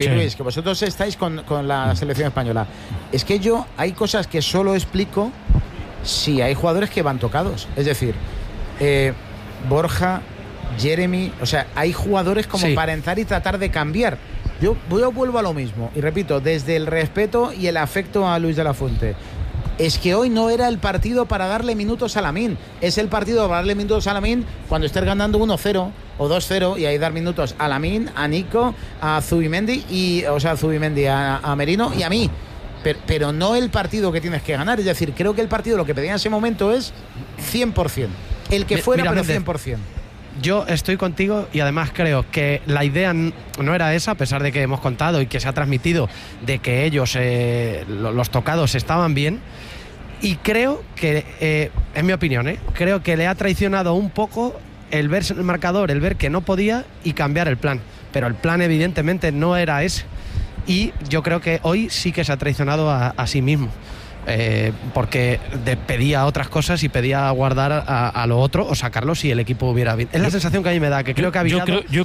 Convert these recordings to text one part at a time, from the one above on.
sí. Luis, que vosotros estáis con la selección española. Es que hay cosas que solo explico si hay jugadores que van tocados. Es decir, Borja, Jeremy, o sea, hay jugadores como para entrar y tratar de cambiar. Yo vuelvo a lo mismo y repito, desde el respeto y el afecto a Luis de la Fuente. Es que hoy no era el partido para darle minutos a Lamine. Es el partido para darle minutos a Lamine cuando estés ganando 1-0 o 2-0 y ahí dar minutos a Lamine, a Nico, a Zubimendi a Merino y a mí. Pero no el partido que tienes que ganar. Es decir, creo que el partido lo que pedía en ese momento es 100%. El que fuera, pero 100%. Yo estoy contigo y además creo que la idea no era esa, a pesar de que hemos contado y que se ha transmitido de que ellos, los tocados, estaban bien. Y creo que, en mi opinión, creo que le ha traicionado un poco el ver el marcador, el ver que no podía y cambiar el plan. Pero el plan evidentemente no era ese. Y yo creo que hoy sí que se ha traicionado a sí mismo. Porque pedía otras cosas y pedía guardar a lo otro o sacarlo si el equipo hubiera bien. Es la sensación que a mí me da, que creo que ha habido yo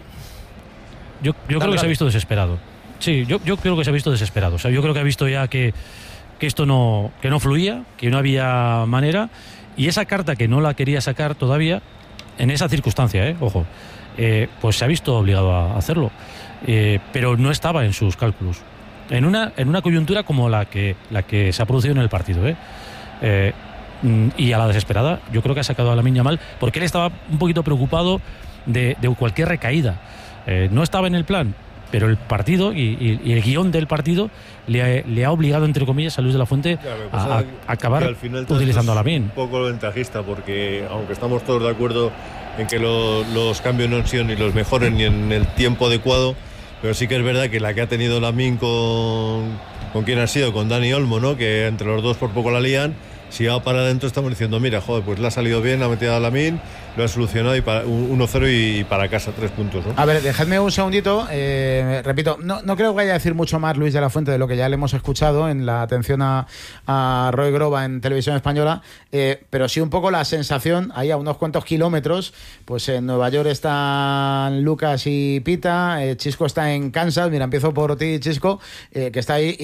creo que se ha visto desesperado. Sí, yo creo que se ha visto desesperado. O sea, yo creo que ha visto ya que esto no fluía, que no había manera, y esa carta que no la quería sacar todavía en esa circunstancia, ojo, pues se ha visto obligado a hacerlo, pero no estaba en sus cálculos. En una coyuntura como la que se ha producido en el partido, y a la desesperada, yo creo que ha sacado a Lamine Yamal porque él estaba un poquito preocupado de cualquier recaída. No estaba en el plan, pero el partido y el guión del partido le ha obligado, entre comillas, a Luis de la Fuente a acabar al final utilizando a Lamine. Un poco lo ventajista, porque aunque estamos todos de acuerdo en que los cambios no han sido ni los mejores ni en el tiempo adecuado, pero sí que es verdad que la que ha tenido Lamine con quien ha sido, con Dani Olmo, ¿no? Que entre los dos por poco la lían. Si va para adentro estamos diciendo, mira, joder, pues le ha salido bien, ha metido a Lamine, lo ha solucionado y 1-0 y para casa 3 puntos, ¿no? A ver, dejadme un segundito, repito, no creo que vaya a decir mucho más Luis de la Fuente de lo que ya le hemos escuchado en la atención a Roy Groba en Televisión Española, pero sí un poco la sensación, ahí a unos cuantos kilómetros, pues en Nueva York están Lucas y Pita, Chisco está en Kansas, mira, empiezo por ti, Chisco, que está ahí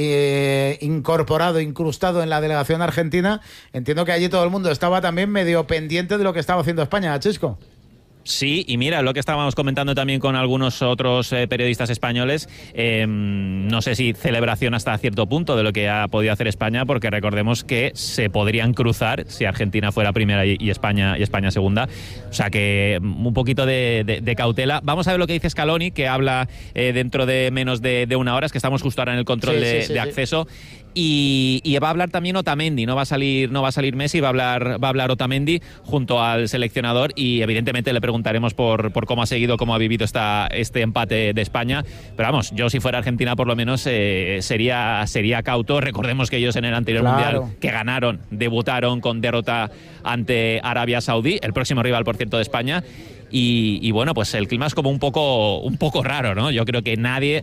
incrustado en la delegación argentina. Entiendo que allí todo el mundo estaba también medio pendiente de lo que estaba haciendo España, Chisco. Sí, y mira, lo que estábamos comentando también con algunos otros periodistas españoles, no sé si celebración hasta cierto punto de lo que ha podido hacer España, porque recordemos que se podrían cruzar si Argentina fuera primera y España segunda, o sea que un poquito de cautela. Vamos a ver lo que dice Scaloni, que habla dentro de menos de una hora, es que estamos justo ahora en el control de acceso. Y va a hablar también Otamendi, no va a salir Messi, va a hablar Otamendi junto al seleccionador, y evidentemente le preguntaremos por cómo ha seguido, cómo ha vivido este empate de España. Pero vamos, yo si fuera Argentina por lo menos sería cauto. Recordemos que ellos en el anterior Mundial que ganaron, debutaron con derrota ante Arabia Saudí, el próximo rival por cierto de España. Y bueno, pues el clima es como un poco raro, ¿no? Yo creo que nadie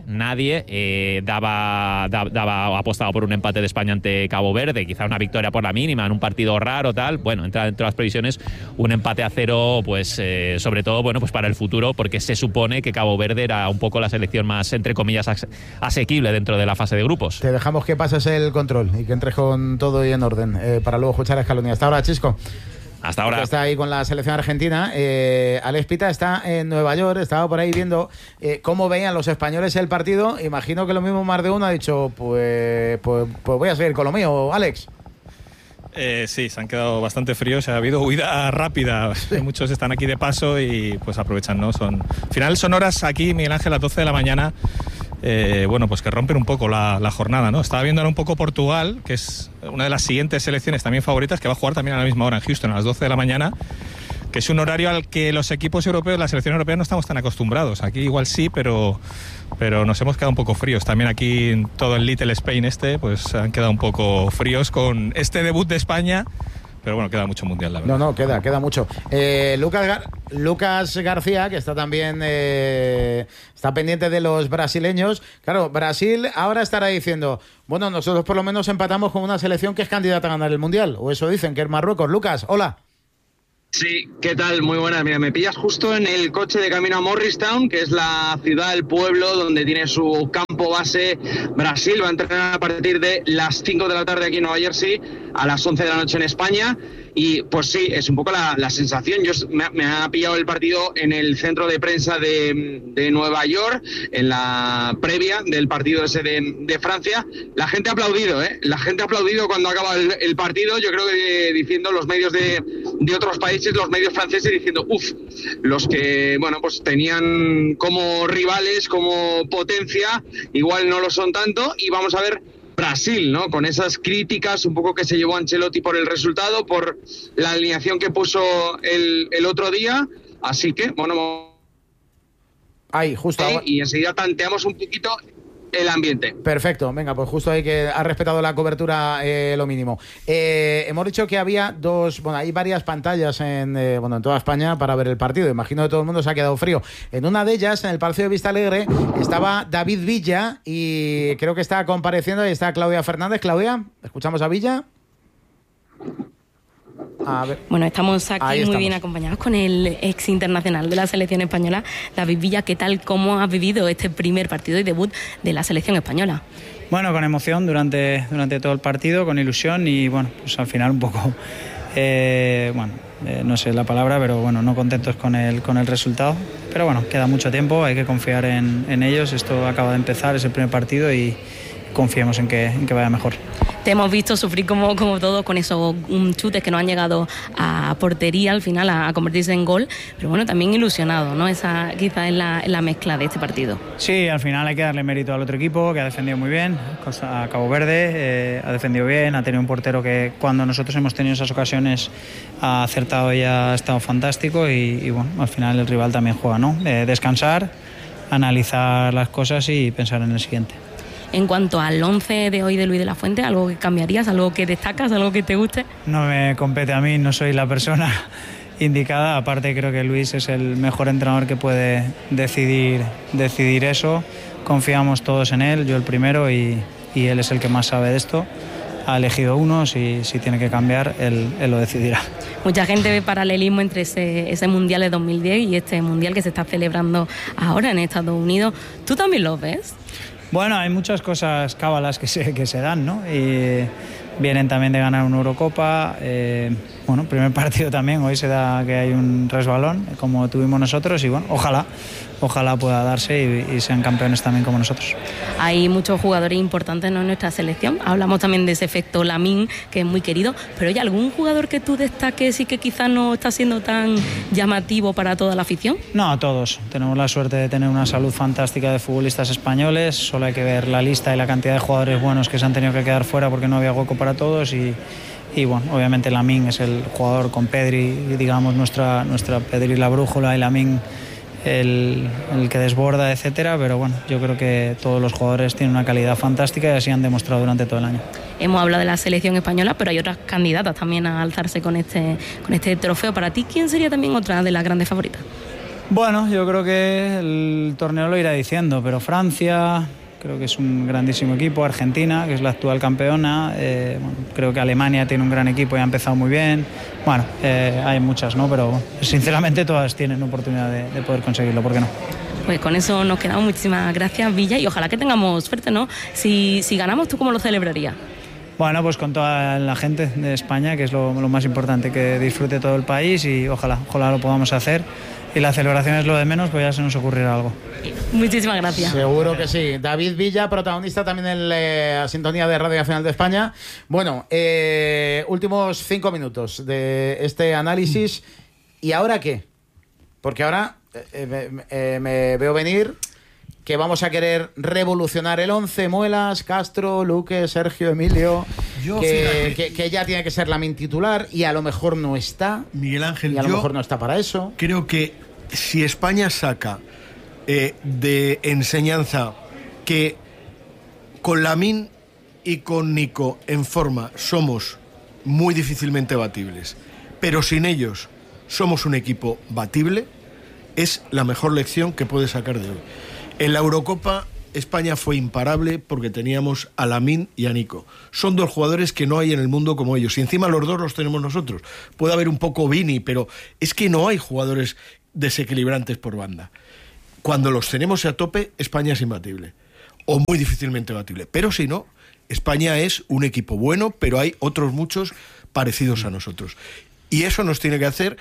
apostado por un empate de España ante Cabo Verde, quizá una victoria por la mínima en un partido raro, tal. Bueno, entra dentro de las previsiones un empate a 0, pues sobre todo, bueno, pues para el futuro, porque se supone que Cabo Verde era un poco la selección más, entre comillas, asequible dentro de la fase de grupos. Te dejamos que pases el control y que entres con todo y en orden, para luego escuchar a Scaloni. Hasta ahora, Chisco. Hasta ahora. Está ahí con la selección argentina. Alex Pita está en Nueva York, estaba por ahí viendo cómo veían los españoles el partido. Imagino que lo mismo más de uno ha dicho, pues voy a seguir con lo mío, Alex. Sí, se han quedado bastante fríos, ha habido huida rápida, muchos están aquí de paso y pues aprovechan, ¿no? Al final son horas aquí, Miguel Ángel, a las 12 de la mañana, bueno, pues que rompen un poco la jornada, ¿no? Estaba viendo ahora un poco Portugal, que es una de las siguientes selecciones también favoritas, que va a jugar también a la misma hora en Houston, a las 12 de la mañana, que es un horario al que los equipos europeos, la selección europea, no estamos tan acostumbrados. Aquí igual sí, pero nos hemos quedado un poco fríos. También aquí en todo el Little Spain pues han quedado un poco fríos con este debut de España. Pero bueno, queda mucho mundial, la verdad. No, queda mucho. Lucas García, que está también está pendiente de los brasileños. Claro, Brasil ahora estará diciendo, bueno, nosotros por lo menos empatamos con una selección que es candidata a ganar el mundial. O eso dicen, que es Marruecos. Lucas, hola. Sí, ¿qué tal? Muy buenas. Mira, me pillas justo en el coche de camino a Morristown, que es la ciudad, el pueblo donde tiene su campo base Brasil. Va a entrenar a partir de las 5 de la tarde aquí en Nueva Jersey, a las 11 de la noche en España. Y pues sí, es un poco la sensación. Me ha pillado el partido en el centro de prensa de Nueva York, en la previa del partido ese de Francia. La gente ha aplaudido, ¿eh? La gente ha aplaudido cuando acaba el partido. Yo creo que diciendo los medios de otros países, los medios franceses diciendo, los que, bueno, pues tenían como rivales, como potencia, igual no lo son tanto. Y vamos a ver Brasil, ¿no? Con esas críticas un poco que se llevó Ancelotti por el resultado, por la alineación que puso el otro día. Así que, bueno, ahí, justo ahora. Y enseguida tanteamos un poquito el ambiente. Perfecto, venga, pues justo ahí que ha respetado la cobertura lo mínimo. Hemos dicho que había hay varias pantallas en toda España para ver el partido. Imagino que todo el mundo se ha quedado frío. En una de ellas, en el Palacio de Vistalegre, estaba David Villa y creo que está compareciendo. Y está Claudia Fernández. Claudia, ¿escuchamos a Villa? A ver. Bueno, estamos aquí muy bien acompañados con el ex internacional de la selección española, David Villa. ¿Qué tal? ¿Cómo has vivido este primer partido y debut de la selección española? Bueno, con emoción durante todo el partido, con ilusión y bueno, pues al final un poco, no sé la palabra, pero bueno, no contentos con el resultado. Pero bueno, queda mucho tiempo, hay que confiar en ellos. Esto acaba de empezar, es el primer partido y confiemos en que vaya mejor. Te hemos visto sufrir como todos con esos chutes que no han llegado a portería al final a convertirse en gol, pero bueno, también ilusionado, ¿no? Esa quizás es la mezcla de este partido. Sí, al final hay que darle mérito al otro equipo, que ha defendido muy bien, a Cabo Verde, ha defendido bien, ha tenido un portero que cuando nosotros hemos tenido esas ocasiones ha acertado y ha estado fantástico y bueno, al final el rival también juega, ¿no? Descansar, analizar las cosas y pensar en el siguiente. En cuanto al 11 de hoy de Luis de la Fuente, ¿algo que cambiarías, algo que destacas, algo que te guste? No me compete a mí, no soy la persona indicada. Aparte creo que Luis es el mejor entrenador que puede decidir eso. Confiamos todos en él, yo el primero y él es el que más sabe de esto. Ha elegido uno, si tiene que cambiar, él lo decidirá. Mucha gente ve paralelismo entre ese Mundial de 2010 y este Mundial que se está celebrando ahora en Estados Unidos. ¿Tú también lo ves? Bueno, hay muchas cosas cábalas que se dan, ¿no? Y vienen también de ganar una Eurocopa. Primer partido también, hoy se da que hay un resbalón, como tuvimos nosotros, y bueno, ojalá pueda darse y sean campeones también como nosotros. Hay muchos jugadores importantes en nuestra selección. Hablamos también de ese efecto Lamine, que es muy querido, pero ¿hay algún jugador que tú destaques y que quizás no está siendo tan llamativo para toda la afición? No, todos. Tenemos la suerte de tener una salud fantástica de futbolistas españoles. Solo hay que ver la lista y la cantidad de jugadores buenos que se han tenido que quedar fuera porque no había hueco para todos y bueno, obviamente Lamine es el jugador con Pedri, digamos nuestra Pedri la brújula y Lamine el que desborda, etcétera, pero bueno, yo creo que todos los jugadores tienen una calidad fantástica y así han demostrado durante todo el año. Hemos hablado de la selección española, pero hay otras candidatas también a alzarse con este trofeo. Para ti, ¿quién sería también otra de las grandes favoritas? Bueno, yo creo que el torneo lo irá diciendo, pero Francia, creo que es un grandísimo equipo, Argentina, que es la actual campeona, creo que Alemania tiene un gran equipo y ha empezado muy bien. Bueno, hay muchas, ¿no? Pero sinceramente todas tienen oportunidad de poder conseguirlo, ¿por qué no? Pues con eso nos quedamos. Muchísimas gracias, Villa, y ojalá que tengamos suerte, ¿no? Si ganamos, ¿tú cómo lo celebrarías? Bueno, pues con toda la gente de España, que es lo más importante, que disfrute todo el país y ojalá lo podamos hacer. Y la celebración es lo de menos, pues ya se nos ocurrirá algo. Muchísimas gracias. Seguro que sí. David Villa, protagonista también en la sintonía de Radio Nacional de España. Bueno, últimos 5 minutos de este análisis. ¿Y ahora qué? Porque ahora me veo venir que vamos a querer revolucionar el 11, Muelas, Castro, Luque, Sergio, Emilio, que ya tiene que ser Lamine titular y a lo mejor no está. Miguel Ángel, y a lo mejor no está para eso. Creo que si España saca de enseñanza que con Lamine y con Nico en forma somos muy difícilmente batibles, pero sin ellos somos un equipo batible, es la mejor lección que puede sacar de hoy. En la Eurocopa España fue imparable porque teníamos a Lamine y a Nico. Son dos jugadores que no hay en el mundo como ellos. Y encima los dos los tenemos nosotros. Puede haber un poco Vini, pero es que no hay jugadores desequilibrantes por banda. Cuando los tenemos a tope, España es imbatible. O muy difícilmente batible. Pero si no, España es un equipo bueno, pero hay otros muchos parecidos a nosotros. Y eso nos tiene que hacer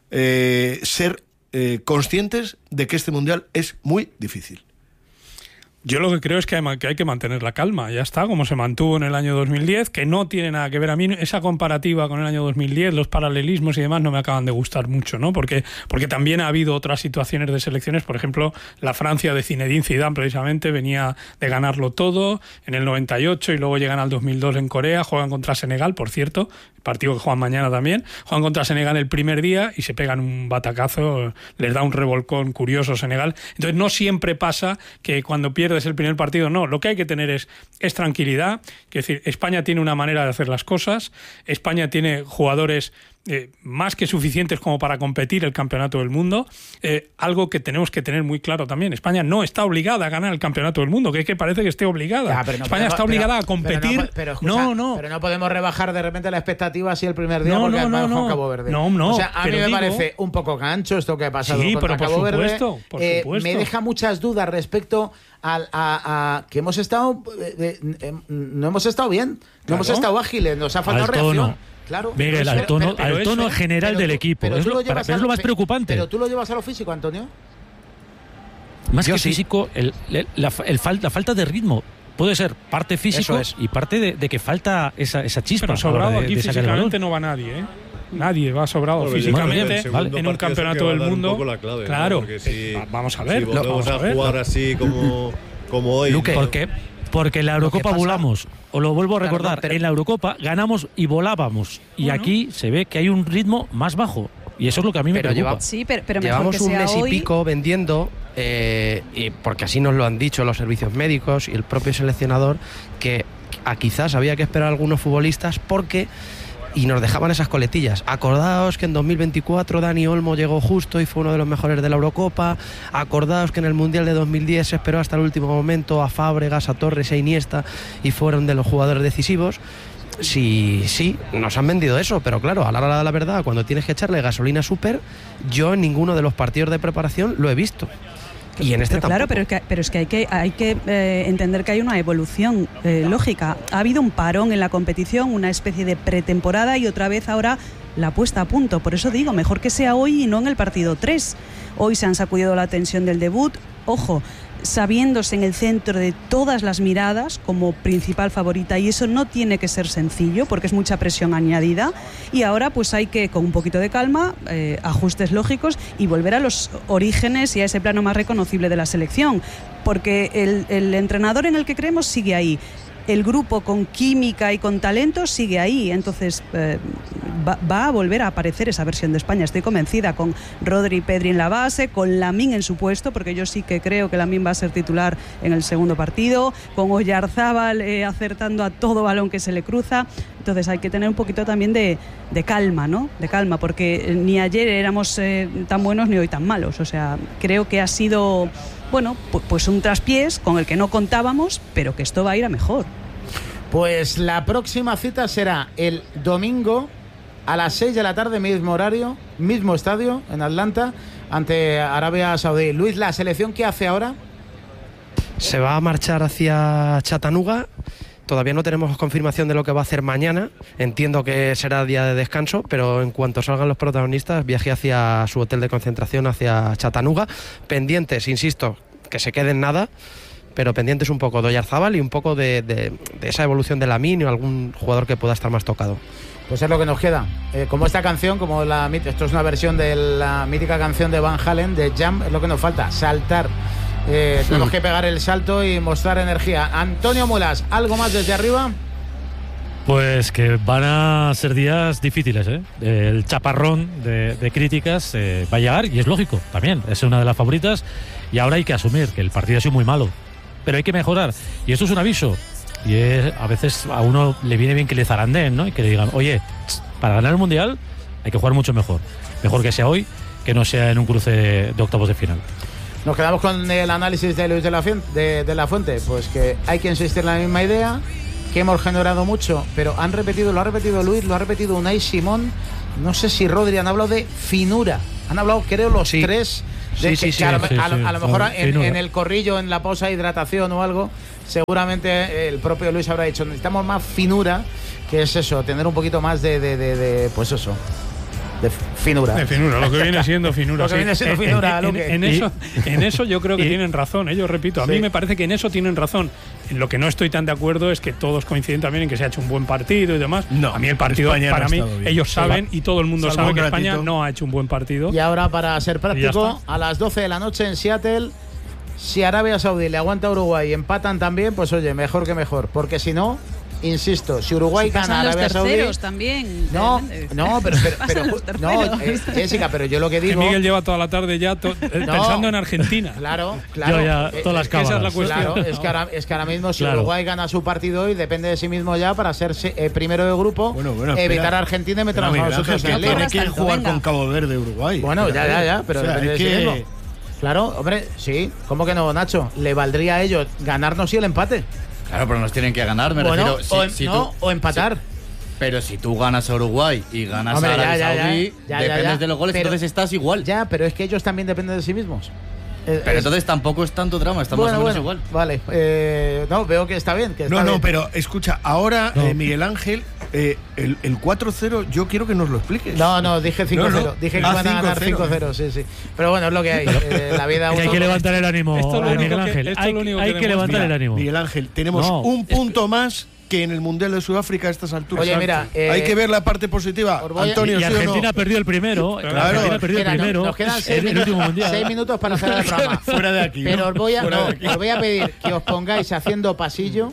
ser conscientes de que este Mundial es muy difícil. Yo lo que creo es que hay que mantener la calma, ya está, como se mantuvo en el año 2010, que no tiene nada que ver. A mí esa comparativa con el año 2010, los paralelismos y demás no me acaban de gustar mucho, ¿no? Porque también ha habido otras situaciones de selecciones, por ejemplo, la Francia de Zinedine Zidane precisamente venía de ganarlo todo en el 98 y luego llegan al 2002 en Corea, juegan contra Senegal, por cierto, partido que juegan mañana también, juegan contra Senegal el primer día y se pegan un batacazo, les da un revolcón curioso Senegal. Entonces no siempre pasa que cuando pierdes el primer partido, no, lo que hay que tener es tranquilidad, que es decir, España tiene una manera de hacer las cosas, España tiene jugadores más que suficientes como para competir el campeonato del mundo, algo que tenemos que tener muy claro también. España no está obligada a ganar el campeonato del mundo, que es que parece que esté obligada. España está obligada a competir. Pero no podemos rebajar de repente la expectativa así el primer día porque no, Cabo Verde. No. O sea, a mí me parece un poco gancho esto que ha pasado contra Cabo Verde. Por supuesto. Me deja muchas dudas respecto a que hemos estado no hemos estado bien, no hemos estado ágiles, nos ha faltado reacción. Claro, Miguel, al tono general del equipo. Es lo más preocupante. Pero tú lo llevas a lo físico, Antonio. Más que físico, la falta de ritmo. Puede ser parte físico y parte de que falta esa chispa. Pero sobrado aquí físicamente no va nadie, ¿eh? Nadie va sobrado físicamente en un campeonato del mundo. Clave, claro, ¿no? Vamos a ver. Si volvemos a jugar así como hoy. Luque, porque en la Eurocopa volamos. Os lo vuelvo a recordar. En la Eurocopa ganamos y volábamos. Y aquí se ve que hay un ritmo más bajo. Y eso es lo que a mí me preocupa. Pero llevamos un mes y pico vendiendo, y porque así nos lo han dicho los servicios médicos y el propio seleccionador, que quizás había que esperar a algunos futbolistas porque... Y nos dejaban esas coletillas. Acordaos que en 2024 Dani Olmo llegó justo y fue uno de los mejores de la Eurocopa. Acordaos que en el Mundial de 2010 se esperó hasta el último momento a Fábregas, a Torres, a Iniesta y fueron de los jugadores decisivos. Sí, nos han vendido eso, pero claro, a la hora de la verdad, cuando tienes que echarle gasolina súper, yo en ninguno de los partidos de preparación lo he visto. Y en este claro, pero es que hay que entender que hay una evolución lógica. Ha habido un parón en la competición, una especie de pretemporada y otra vez ahora la puesta a punto. Por eso digo, mejor que sea hoy y no en el partido 3. Hoy se han sacudido la tensión del debut. Ojo, sabiéndose en el centro de todas las miradas como principal favorita, y eso no tiene que ser sencillo porque es mucha presión añadida, y ahora pues hay que, con un poquito de calma, ajustes lógicos y volver a los orígenes y a ese plano más reconocible de la selección, porque el entrenador en el que creemos sigue ahí. El grupo con química y con talento sigue ahí, entonces va a volver a aparecer esa versión de España, estoy convencida, con Rodri y Pedri en la base, con Lamine en su puesto, porque yo sí que creo que Lamine va a ser titular en el segundo partido, con Oyarzábal acertando a todo balón que se le cruza. Entonces hay que tener un poquito también de calma, ¿no? De calma, porque ni ayer éramos tan buenos ni hoy tan malos. O sea, creo que ha sido, bueno, pues un traspiés con el que no contábamos, pero que esto va a ir a mejor. Pues la próxima cita será el domingo a las 6 de la tarde, mismo horario, mismo estadio, en Atlanta, ante Arabia Saudí. Luis, ¿la selección qué hace ahora? Se va a marchar hacia Chattanooga. Todavía no tenemos confirmación de lo que va a hacer mañana. Entiendo que será día de descanso, pero en cuanto salgan los protagonistas, viaje hacia su hotel de concentración, hacia Chattanooga. Pendientes, insisto, que se queden nada, pero pendientes un poco de Oyarzábal y un poco de esa evolución de Lamine o algún jugador que pueda estar más tocado. Pues es lo que nos queda. Como esta canción, esto es una versión de la mítica canción de Van Halen, de Jump, es lo que nos falta, saltar. Tenemos que pegar el salto y mostrar energía. Antonio Mulas, ¿algo más desde arriba? Pues que van a ser días difíciles, ¿eh? El chaparrón de críticas va a llegar, y es lógico también, es una de las favoritas, y ahora hay que asumir que el partido ha sido muy malo, pero hay que mejorar, y esto es un aviso, y a veces a uno le viene bien que le zarandeen, ¿no? Y que le digan, oye, para ganar el Mundial hay que jugar mucho mejor que sea hoy, que no sea en un cruce de octavos de final. Nos quedamos con el análisis de Luis de la Fuente, pues que hay que insistir en la misma idea, que hemos generado mucho, pero lo ha repetido Luis, lo ha repetido Unai Simón, no sé si Rodri, han hablado de finura, han hablado creo los tres, a lo mejor en el corrillo, en la pausa de hidratación o algo, seguramente el propio Luis habrá dicho, necesitamos más finura, que es eso, tener un poquito más pues eso. De finura. De finura, lo que viene siendo finura. Lo que viene siendo finura, en eso yo creo que tienen razón, yo repito, a mí me parece que en eso tienen razón. En lo que no estoy tan de acuerdo es que todos coinciden también en que se ha hecho un buen partido y demás. No, a mí el partido, España para mí, ellos saben y todo el mundo sabe que España no ha hecho un buen partido. Y ahora, para ser práctico, a las 12 de la noche en Seattle, si Arabia Saudí le aguanta a Uruguay y empatan también, pues oye, mejor que mejor, porque si no, insisto, si Uruguay gana a Arabia Saudí también. No, pero Jessica, pero yo lo que digo, que Miguel lleva toda la tarde ya pensando en Argentina. Claro. Yo ya todas las cábalas. Esa es la cuestión. Claro, es que ahora mismo si Uruguay gana su partido hoy, depende de sí mismo ya para ser primero de grupo, evitar a Argentina y meternos a nosotros en el lío. Tiene que jugar con Cabo Verde Uruguay. Bueno, ya, pero depende de sí mismo. Claro, hombre, sí, ¿cómo que no, Nacho? Le valdría a ellos ganarnos y el empate. Claro, pero nos tienen que ganar, me refiero. O empatar. Pero si tú ganas a Uruguay y ganas a Arabia Saudí, dependes de los goles, entonces estás igual. Ya, pero es que ellos también dependen de sí mismos. Pero entonces tampoco es tanto drama, estamos más o menos igual. Vale, veo que está bien. Pero escucha, ahora Miguel Ángel, el 4-0, yo quiero que nos lo expliques. No, dije 5-0. Dije que iban a ganar 5-0, sí. Pero bueno, es lo que hay. La vida hay que levantar el ánimo, Miguel Ángel. Hay que levantar el ánimo. Miguel Ángel, tenemos un punto más que en el Mundial de Sudáfrica a estas alturas. Oye, mira, hay que ver la parte positiva. Antonio, y Argentina perdió el primero. Claro. Argentina perdió el primero. Nos quedan 6 minutos para hacer el programa. Fuera de aquí. Pero os voy a pedir que os pongáis haciendo pasillo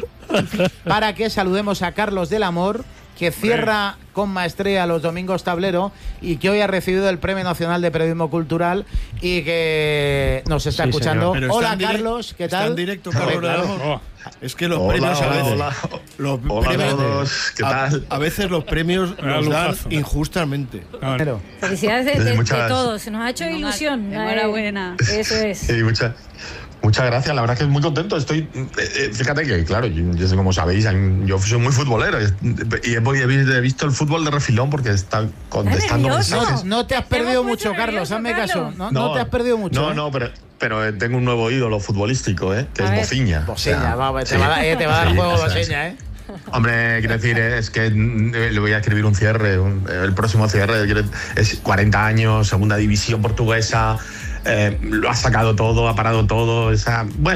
para que saludemos a Carlos del Amor, que cierra con maestría los domingos tablero y que hoy ha recibido el Premio Nacional de Periodismo Cultural y que nos está escuchando. Hola, Carlos, ¿qué tal? Está en directo, Carlos. Es que los premios a veces. Hola a todos, ¿qué tal? A veces los premios nos dan injustamente. Felicidades de todos, se nos ha hecho ilusión. Enhorabuena. Eso es. Sí, muchas gracias, la verdad es que muy contento. Estoy, fíjate que, claro, yo como sabéis, yo soy muy futbolero y he visto el fútbol de refilón porque está contestando mensajes. No te has perdido mucho, Carlos, hazme caso. No te has perdido mucho. No, pero tengo un nuevo ídolo futbolístico, que es Bofiña. Bofiña, te va a dar juego Bofiña, Hombre, quiero decir, es que le voy a escribir un cierre, el próximo cierre es 40 años, segunda división portuguesa. Lo ha sacado todo, ha parado todo. Es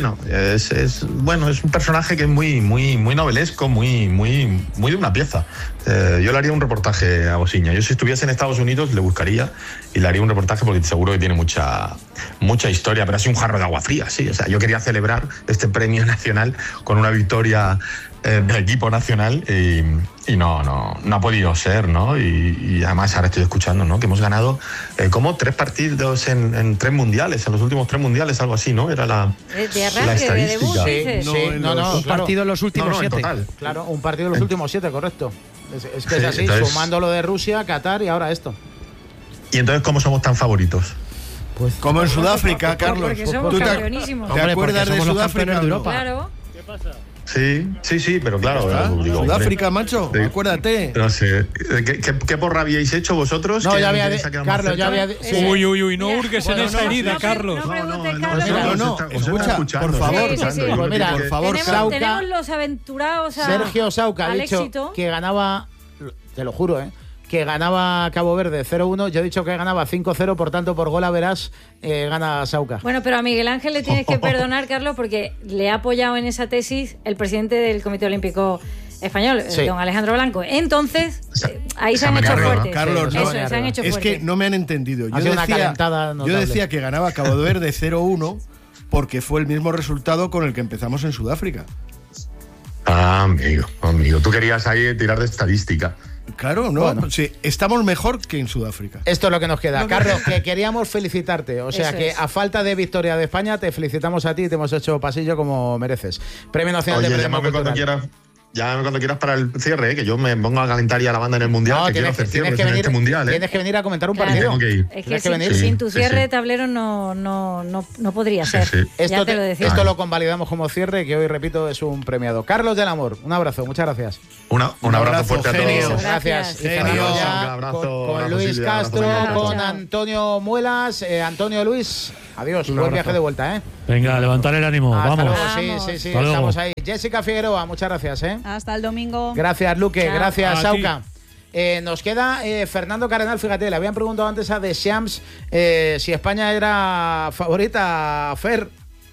un personaje que es muy novelesco, muy de una pieza. Yo le haría un reportaje a Bofiña. Yo, si estuviese en Estados Unidos, le buscaría y le haría un reportaje porque seguro que tiene mucha historia, pero así un jarro de agua fría, sí. O sea, yo quería celebrar este premio nacional con una victoria del equipo nacional y no ha podido ser, ¿no? Y además ahora estoy escuchando, ¿no? Que hemos ganado como 3 partidos en 3 mundiales, en los últimos 3 mundias, algo así, ¿no? Era la estadística. Un partido en los últimos 7. Total. Claro, un partido en los últimos 7, correcto. Es que es así, entonces, sumando lo de Rusia, Qatar y ahora esto. ¿Y entonces cómo somos tan favoritos? Pues como en Sudáfrica, Carlos. Porque somos campeonísimos. ¿Te acuerdas de Sudáfrica? De Europa. Claro. ¿Qué pasa? Sí, pero claro. Sudáfrica, macho, acuérdate. No sé. ¿Qué porra habíais hecho vosotros? No, ya había. Carlos, ya había. Uy, no hurgues en esa herida, Carlos. No, escucha, por favor. Pues mira, por favor, tenemos los aventurados Sergio Sauca ha dicho éxito. Que ganaba, te lo juro, que ganaba Cabo Verde 0-1. Yo he dicho que ganaba 5-0, por tanto, por gol a verás, gana Sauca. Bueno, pero a Miguel Ángel le tienes que perdonar, Carlos, porque le ha apoyado en esa tesis el presidente del Comité Olímpico Español, don Alejandro Blanco. Entonces, ahí se han hecho fuertes. Carlos, se han hecho fuertes. Es que no me han entendido. Yo decía que ganaba Cabo Verde 0-1 porque fue el mismo resultado con el que empezamos en Sudáfrica. Amigo, tú querías ahí tirar de estadística. Claro, no, bueno. Sí, estamos mejor que en Sudáfrica. Esto es lo que nos queda. Carlos, que queríamos felicitarte. O sea, que a falta de victoria de España, te felicitamos a ti y te hemos hecho pasillo como mereces. Premio Nacional de Periodismo Cultural. Llámame cuando quieras para el cierre, que yo me pongo a calentar ya la banda en el Mundial, No, que quiero hacer cierre en este Mundial. Tienes que venir a comentar un Claro. partido. Tengo que ir. Es que Tienes que venir. sin tu cierre de tablero no podría ser. Ya te lo decía. Esto lo convalidamos como cierre, que hoy, repito, es un premiado. Carlos del Amor, un abrazo, muchas gracias. Un abrazo fuerte a todos. Gracias. Y Genio. cerramos ya Un abrazo, con abrazo, Luis Silvia, Castro, abrazo, con Chao. Antonio Muelas. Antonio, Luis, adiós. Un Buen abrazo. viaje de vuelta, ¿eh? Venga, levantar el ánimo. Hasta Vamos. luego, sí. Hasta luego. Estamos ahí. Jessica Figueroa, muchas gracias, ¿eh? Hasta el domingo. Gracias, Luque. Chao. Gracias, A Sauca. Nos queda Fernando Cardenal. Fíjate, le habían preguntado antes a Deschamps si España era favorita. Fer,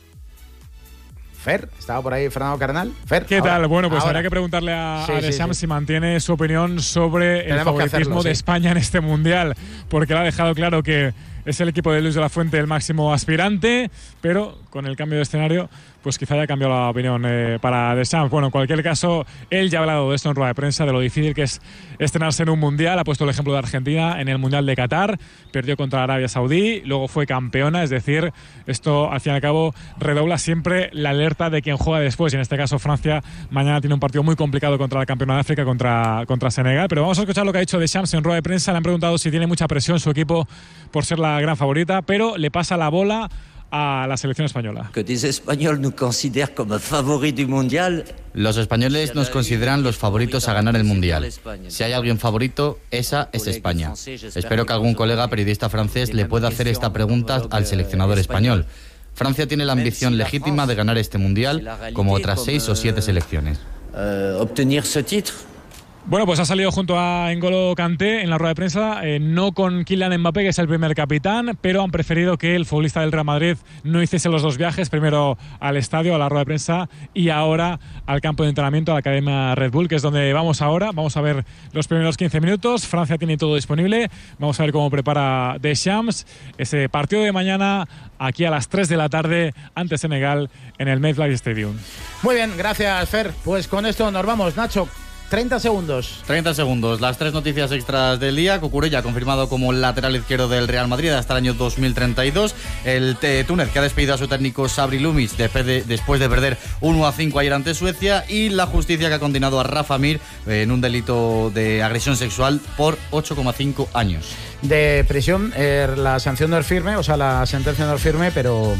estaba por ahí Fernando Cardenal. Fer, ¿Qué ahora, tal? Bueno, pues ahora. habrá que preguntarle a Sí, Deschamps sí. si mantiene su opinión sobre el Tenemos que favoritismo hacerlo, de sí. España en este Mundial, porque él ha dejado claro que es el equipo de Luis de la Fuente el máximo aspirante, pero con el cambio de escenario, pues quizá haya cambiado la opinión para Deschamps. Bueno, en cualquier caso, él ya ha hablado de esto en rueda de prensa, de lo difícil que es estrenarse en un Mundial. Ha puesto el ejemplo de Argentina en el Mundial de Qatar, perdió contra Arabia Saudí, luego fue campeona, es decir, esto al fin y al cabo redobla siempre la alerta de quien juega después, y en este caso Francia mañana tiene un partido muy complicado contra la campeona de África, contra Senegal. Pero vamos a escuchar lo que ha dicho Deschamps en rueda de prensa. Le han preguntado si tiene mucha presión su equipo por ser la gran favorita, pero le pasa la bola a la selección española. Que des Espagnols nous considèrent comme favoris du mondial. Los españoles nos consideran los favoritos a ganar el Mundial. Si hay alguien favorito, esa es España. Espero que algún colega periodista francés le pueda hacer esta pregunta al seleccionador español. Francia tiene la ambición legítima de ganar este Mundial, como otras 6 o 7 selecciones. Obtenir ce titre. Bueno, pues ha salido junto a N'Golo Kanté en la rueda de prensa, no con Kylian Mbappé, que es el primer capitán, pero han preferido que el futbolista del Real Madrid no hiciese los dos viajes, primero al estadio, a la rueda de prensa, y ahora al campo de entrenamiento, a la Academia Red Bull, que es donde vamos ahora. Vamos a ver los primeros 15 minutos. Francia tiene todo disponible. Vamos a ver cómo prepara Deschamps ese partido de mañana aquí a las 3 de la tarde ante Senegal en el MetLife Stadium. Muy bien, gracias, Fer. Pues con esto nos vamos, Nacho. 30 segundos. 30 segundos. Las 3 noticias extras del día. Cucurella confirmado como lateral izquierdo del Real Madrid hasta el año 2032. El Túnez, que ha despedido a su técnico Sabri Lumis después de perder 1-5 ayer ante Suecia. Y la justicia, que ha condenado a Rafa Mir en un delito de agresión sexual por 8,5 años. De prisión, la sanción no es firme, o sea, la sentencia no es firme, pero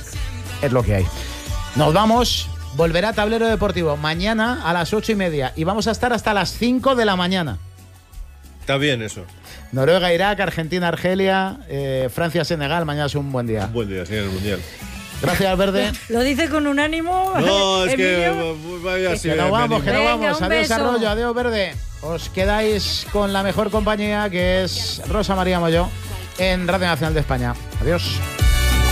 es lo que hay. Nos vamos. Volverá Tablero Deportivo mañana a las 8:30 y vamos a estar hasta las 5 de la mañana. Está bien eso. Noruega, Irak, Argentina, Argelia, Francia, Senegal. Mañana es un buen día. Un buen día, sí, en el Mundial. Gracias, Verde. Lo dice con un ánimo. No, es que Emilio. vaya así. Que no vamos, que no Venga, vamos. un Adiós, beso. Arroyo, adiós, Verde. Os quedáis con la mejor compañía, que es Rosa María Molló, en Radio Nacional de España. Adiós.